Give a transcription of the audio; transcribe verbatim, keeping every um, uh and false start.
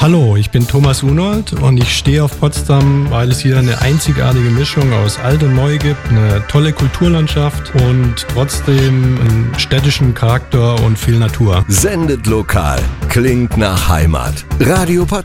Hallo, ich bin Thomas Unold und ich stehe auf Potsdam, weil es hier eine einzigartige Mischung aus Alt und Neu gibt, eine tolle Kulturlandschaft und trotzdem einen städtischen Charakter und viel Natur. Sendet lokal, klingt nach Heimat. Radio Potsdam.